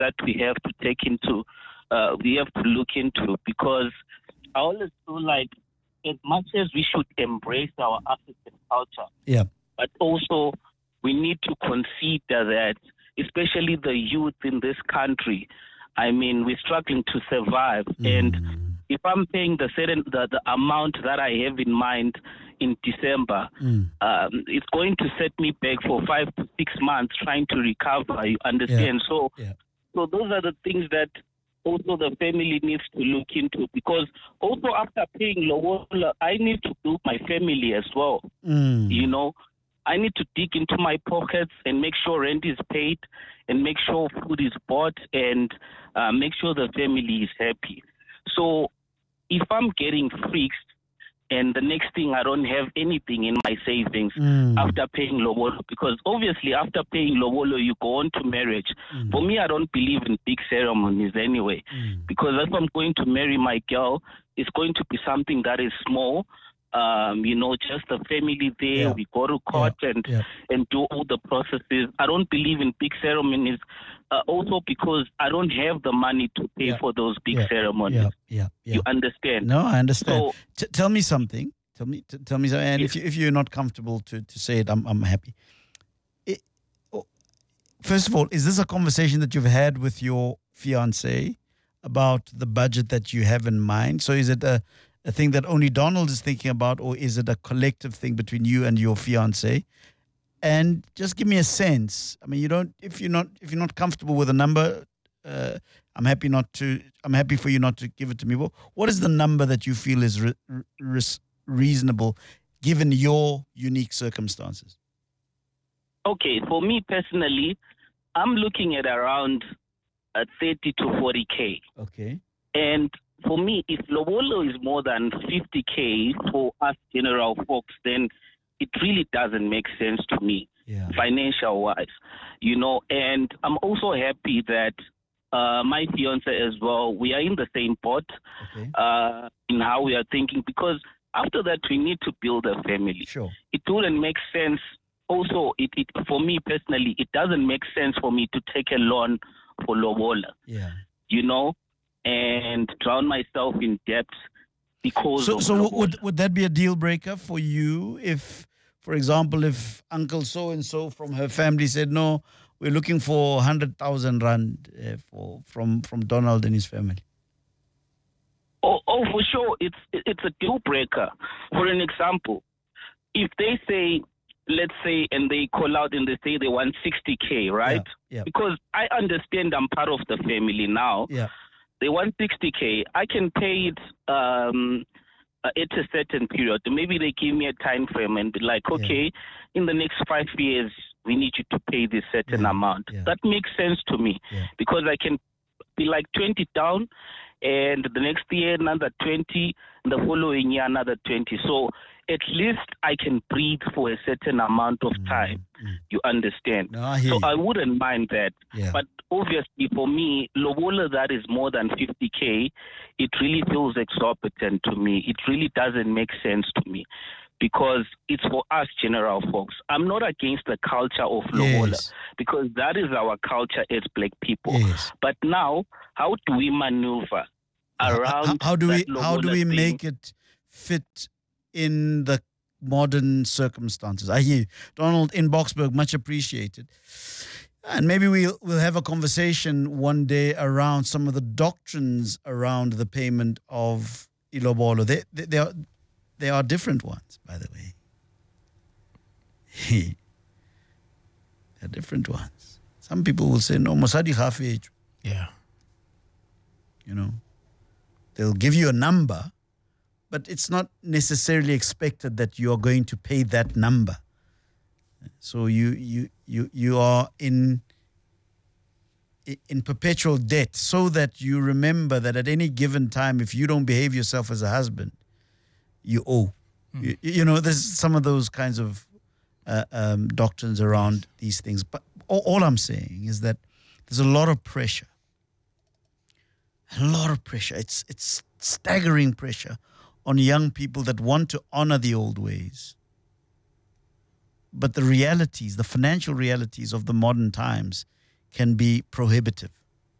that we have to look into, because I always feel like as much as we should embrace our African culture, but also we need to consider that, especially the youth in this country, I mean, we're struggling to survive. And if I'm paying the amount that I have in mind in December, it's going to set me back for 5 to 6 months trying to recover. You understand? So those are the things that also the family needs to look into, because also after paying lobola, I need to build my family as well. You know, I need to dig into my pockets and make sure rent is paid and make sure food is bought and make sure the family is happy. So if I'm getting fixed and the next thing I don't have anything in my savings after paying lobolo, because obviously after paying lobolo you go on to marriage. For me, I don't believe in big ceremonies anyway, because if I'm going to marry my girl, it's going to be something that is small. You know, just the family there. We go to court and do all the processes. I don't believe in big ceremonies, also because I don't have the money to pay for those big ceremonies. You understand? No, I understand. So, tell me something. Tell me something. And if you're not comfortable to say it, I'm happy. First of all, is this a conversation that you've had with your fiancé about the budget that you have in mind? So is it a thing that only Donald is thinking about, or is it a collective thing between you and your fiancé? And just give me a sense. I mean, if you're not comfortable with a number, I'm happy for you not to give it to me. Well, what is the number that you feel is reasonable given your unique circumstances? Okay, for me personally, I'm looking at around 30 to 40K. Okay. And for me, if lobolo is more than 50K for us general folks, then it really doesn't make sense to me, financial-wise, you know. And I'm also happy that my fiance as well, we are in the same boat in how we are thinking, because after that, we need to build a family. Sure. It wouldn't make sense. Also, for me personally, it doesn't make sense for me to take a loan for lobola, you know, and drown myself in debt because of lobola. Would that be a deal breaker for you if, for example, if Uncle so-and-so from her family said, no, we're looking for 100,000 rand from Donald and his family? Oh, for sure, it's a deal breaker. For an example, if they say, let's say, and they call out and they say they want 60K, right? Yeah. Because I understand I'm part of the family now. Yeah. They want 60K. I can pay it at a certain period. Maybe they give me a time frame and be like, okay, in the next 5 years, we need you to pay this certain amount. That makes sense to me because I can be like 20 down, and the next year another 20, and the following year another 20. So at least I can breathe for a certain amount of time. You understand? No, I hear so you. I wouldn't mind that. But obviously for me, lobola that is more than 50K, it really feels exorbitant to me. It really doesn't make sense to me, because it's for us general folks. I'm not against the culture of lobola, because that is our culture as black people. But now, how do we maneuver around how do we thing? make it fit in the modern circumstances? I hear you. Donald in Boksburg, much appreciated. And maybe we'll have a conversation one day around some of the doctrines around the payment of ilobolo. They are different ones, by the way. They're different ones. Some people will say, no, mosadi hafeju. Yeah. You know, they'll give you a number, but it's not necessarily expected that you are going to pay that number. So you are in perpetual debt, so that you remember that at any given time, if you don't behave yourself as a husband, you owe. You know, there's some of those kinds of doctrines around these things. But all I'm saying is that there's a lot of pressure. A lot of pressure. It's staggering pressure on young people that want to honor the old ways. But the realities, the financial realities of the modern times can be prohibitive.